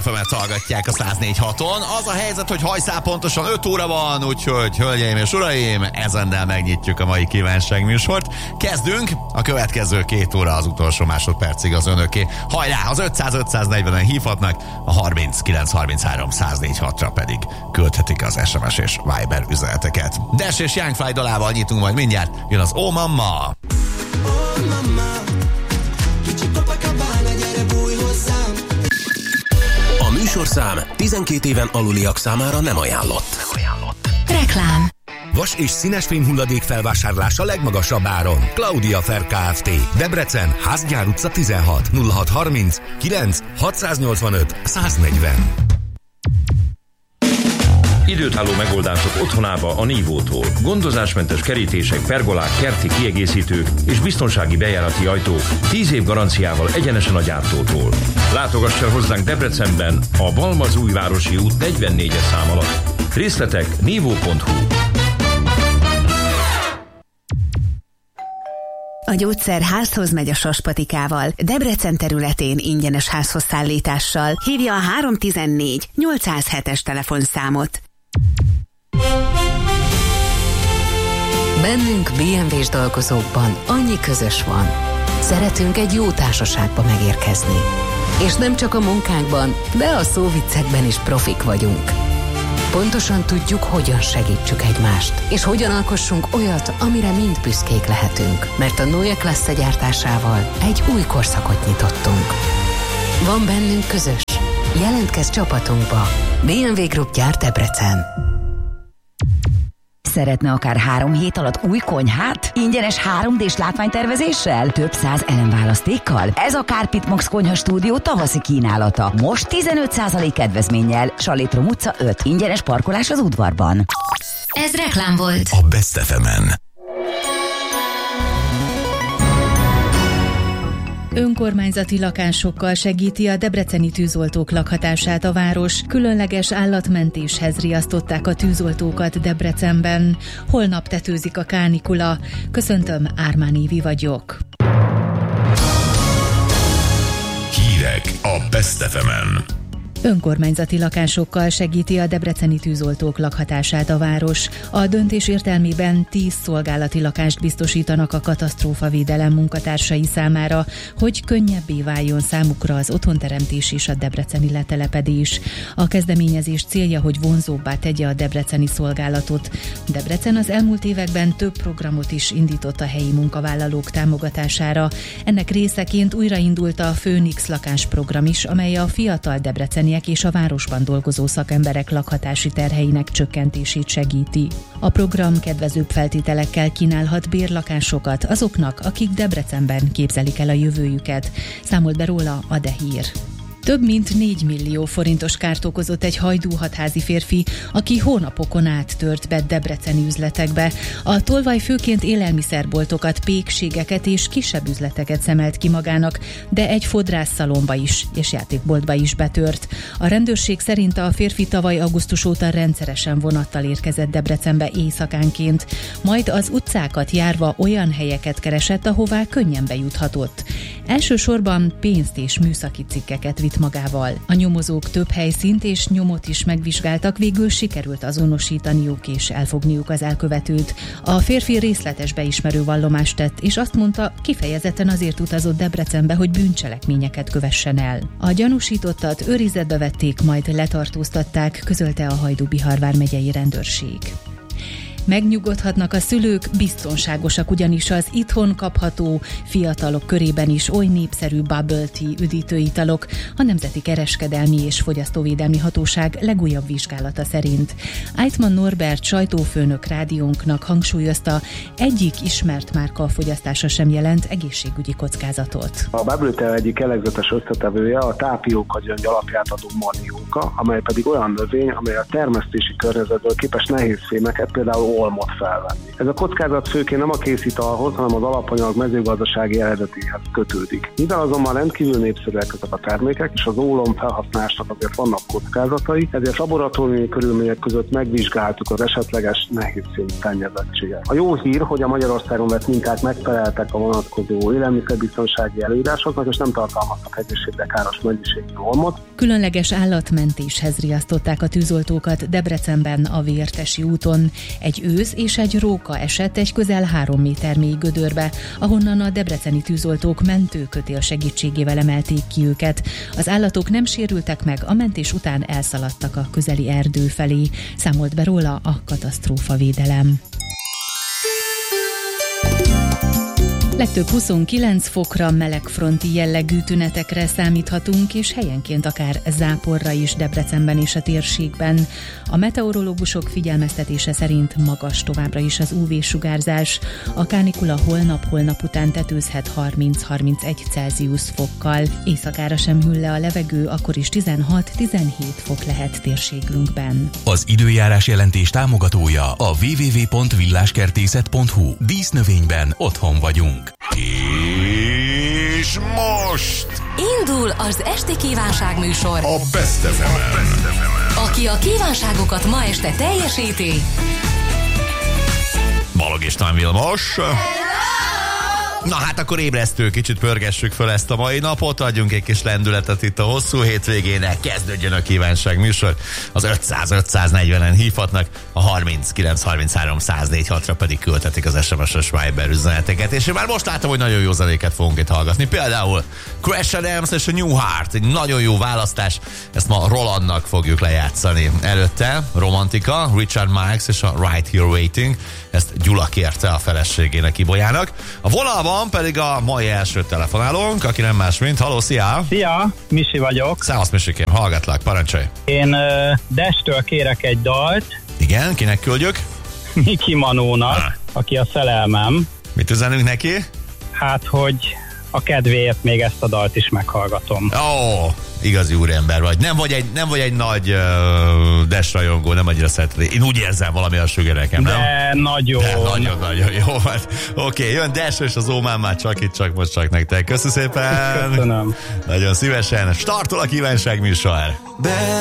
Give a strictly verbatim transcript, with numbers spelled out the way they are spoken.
Femet hallgatják a száz négy haton. Az a helyzet, hogy hajszál pontosan öt óra van, úgyhogy hölgyeim és uraim, ezennel megnyitjuk a mai kívánságműsort. Kezdünk, a következő két óra az utolsó másodpercig az önöké. Hajrá, az ötszáz ötszáznegyvenen hívhatnak, a harminckilenc harminchárom száz négy hatra pedig küldhetik az es em es és Viber üzeneteket. Dash és Young Fly dalával nyitunk majd mindjárt, jön az Oh Mama! Oh mama, kicsi Copacabana, gyere bújj hozzám. A műsorszám tizenkét éven aluliak számára nem ajánlott. Nem ajánlott. Reklám. Vas és színes fémhulladék felvásárlás a legmagasabb áron. Claudia Fair Kft. Debrecen, Házgyár utca tizenhat, nulla hat harminc kilenc hatszáznyolcvanöt száznegyven. Időtálló megoldások otthonába a Nívótól. Gondozásmentes kerítések, pergolák, kerti kiegészítők és biztonsági bejárati ajtók tíz év garanciával egyenesen a gyártótól. Látogass el hozzánk Debrecenben a Balmazújvárosi út negyvennégyes szám alatt. Részletek nívó pont hu. A gyógyszer házhoz megy a Saspatikával. Debrecen területén ingyenes házhoz szállítással. Hívja a három tizennégy nyolcszázhetes telefonszámot. Bennünk bé em vé-s dolgozókban annyi közös van. Szeretünk egy jó társaságba megérkezni. És nem csak a munkánkban, de a szóviccekben is profik vagyunk. Pontosan tudjuk, hogyan segítsük egymást, és hogyan alkossunk olyat, amire mind büszkék lehetünk. Mert a Neue Klasse gyártásával egy új korszakot nyitottunk. Van bennünk közös. Jelentkezz csapatunkba. bé em vé Group gyárt Debrecen. Szeretne akár három hét alatt új konyhát? Ingyenes három dés látványtervezéssel? Több száz elemválasztékkal? Ez a Carpet Max Konyha Stúdió tavaszi kínálata. Most tizenöt százalék kedvezménnyel. Salétrom utca öt. Ingyenes parkolás az udvarban. Ez reklám volt. A Best ef emen. Önkormányzati lakásokkal segíti a debreceni tűzoltók lakhatását a város. Különleges állatmentéshez riasztották a tűzoltókat Debrecenben. Holnap tetőzik a kánikula. Köszöntöm, Ármán Évi vagyok. Hírek a Best ef emen. Önkormányzati lakásokkal segíti a debreceni tűzoltók lakhatását a város. A döntés értelmében tíz szolgálati lakást biztosítanak a katasztrófavédelem munkatársai számára, hogy könnyebbé váljon számukra az otthonteremtés és a debreceni letelepedés. A kezdeményezés célja, hogy vonzóbbá tegye a debreceni szolgálatot. Debrecen az elmúlt években több programot is indított a helyi munkavállalók támogatására. Ennek részeként újraindult a Főnix lakásprogram is, amely a fiatal debreceni és a városban dolgozó szakemberek lakhatási terheinek csökkentését segíti. A program kedvezőbb feltételekkel kínálhat bérlakásokat azoknak, akik Debrecenben képzelik el a jövőjüket, számolt be róla a De Hír. Több mint négy millió forintos kárt okozott egy hajdúhatházi férfi, aki hónapokon át tört be debreceni üzletekbe. A tolvaj főként élelmiszerboltokat, pékségeket és kisebb üzleteket szemelt ki magának, de egy fodrásszalomba is és játékboltba is betört. A rendőrség szerint a férfi tavaly augusztus óta rendszeresen vonattal érkezett Debrecenbe éjszakánként, majd az utcákat járva olyan helyeket keresett, ahová könnyen bejuthatott. Elsősorban pénzt és műszaki cikkeket vitt magával. A nyomozók több helyszínt és nyomot is megvizsgáltak, végül sikerült azonosítaniuk és elfogniuk az elkövetőt. A férfi részletes beismerő vallomást tett, és azt mondta, kifejezetten azért utazott Debrecenbe, hogy bűncselekményeket kövessen el. A gyanúsítottat őrizetbe vették, majd letartóztatták, közölte a Hajdú-Bihar vármegyei rendőrség. Megnyugodhatnak a szülők, biztonságosak ugyanis az itthon kapható, fiatalok körében is oly népszerű bubble tea üdítőitalok, a Nemzeti Kereskedelmi és Fogyasztóvédelmi Hatóság legújabb vizsgálata szerint. Eitman Norbert sajtófőnök rádiónknak hangsúlyozta, egyik ismert márka fogyasztása sem jelent egészségügyi kockázatot. A bubble tea egyik előzetes összetevője a tápióka gyöngy alapját adó manióka, amely pedig olyan növény, amely a termesztési környezetből képes nehéz fémeket, például olmot felvenni. Ez a kockázat főként nem a készítalhoz, hanem az alapanyag mezőgazdasági eredetéhez kötődik. Mivel azonban rendkívül népszerűek ezek a termékek, és az ólom felhasználásnak azért vannak kockázatai, ezért laboratóriumi körülmények között megvizsgáltuk az esetleges nehézszínű szennyezettséget. A jó hír, hogy a Magyarországon vett minták megfeleltek a vonatkozó élelmiszerbiztonsági előírásoknak, és nem tartalmaztak egészségre káros mennyiségű olmot. Különleges állatmentéshez riasztották a tűzoltókat Debrecenben a Vértesi úton. Egy őz és egy róka esett egy közel három méter mély gödörbe, ahonnan a debreceni tűzoltók mentőkötél segítségével emelték ki őket. Az állatok nem sérültek meg, a mentés után elszaladtak a közeli erdő felé. Számolt be róla a katasztrófavédelem. Legtöbb huszonkilenc fokra, melegfronti jellegű tünetekre számíthatunk, és helyenként akár záporra is Debrecenben és a térségben. A meteorológusok figyelmeztetése szerint magas továbbra is az ú vé-sugárzás. A kánikula holnap-holnap után tetőzhet harminc-harmincegy Celsius fokkal. Éjszakára sem hűl le a levegő, akkor is tizenhat-tizenhét fok lehet térségünkben. Az időjárás jelentés támogatója a double-u double-u double-u pont villáskertészet pont hu. Dísznövényben otthon vagyunk. És most Indul az esti kívánságműsor. a Best ef em-en. Aki a kívánságokat ma este teljesíti. Balog és Tán Vilmos. Na hát akkor ébresztő, kicsit pörgessük föl ezt a mai napot, adjunk egy kis lendületet itt a hosszú hétvégének, kezdődjön a kívánság műsor, az ötszáz ötszáznegyvenen hívhatnak, a harminckilenc harminchárom száz négy hatra pedig küldhetik az es em es-es Viber üzeneteket, és én már most látom, hogy nagyon jó zenéket fogunk itt hallgatni, például Crash Adams és a New Heart, egy nagyon jó választás, ezt ma Rolandnak fogjuk lejátszani. Előtte Romantika, Richard Marx és a Right Here Waiting, ezt Gyula kérte a feleségének, Ibolyának. A vonalban pedig a mai első telefonálónk, aki nem más, mint halló, szia! Szia, Misi vagyok. Szávasz, Misikém, hallgatlak, parancsolj! Én uh, Destől kérek egy dalt. Igen, kinek küldjük? Miki Manónak, ah. aki a szerelmem. Mit üzenünk neki? Hát, hogy a kedvéért még ezt a dalt is meghallgatom. Ó, oh, igazi úrember vagy. Nem vagy egy, nem vagy egy nagy uh, Des rajongó, nem annyira szereted. Én úgy érzem valami a süger nekem, De nem? nagyon. De nagyon-nagyon jó. Hát, oké, okay, jön Des és az Ómán már csak itt, csak most csak nektek. Köszönöm szépen. Köszönöm. Nagyon szívesen. Startol a kívánság műsor.